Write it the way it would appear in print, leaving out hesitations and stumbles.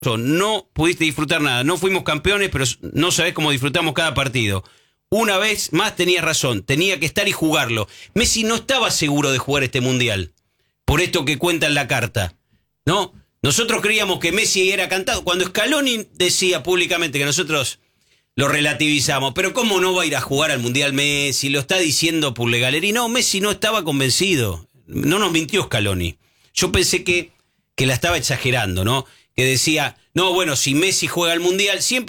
no pudiste disfrutar nada. No fuimos campeones, pero no sabés cómo disfrutamos cada partido. Una vez más tenías razón, tenía que estar y jugarlo. Messi no estaba seguro de jugar este mundial, por esto que cuenta en la carta, ¿no? Nosotros creíamos que Messi era cantado. Cuando Scaloni decía públicamente que nosotros lo relativizamos, pero ¿cómo no va a ir a jugar al mundial Messi? Lo está diciendo por Galerí. No, Messi no estaba convencido. No nos mintió Scaloni. Yo pensé que la estaba exagerando, ¿no? Que decía, no, bueno, si Messi juega al mundial, siempre